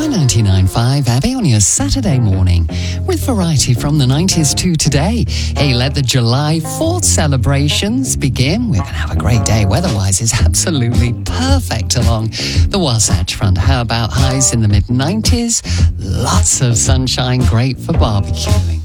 99.5 Abbey on your Saturday morning with variety from the 90s to today. Hey, let the July 4th celebrations begin. We're going to have a great day. Weather-wise, it's absolutely perfect along the Wasatch Front. How about highs in the mid-90s? Lots of sunshine, great for barbecuing.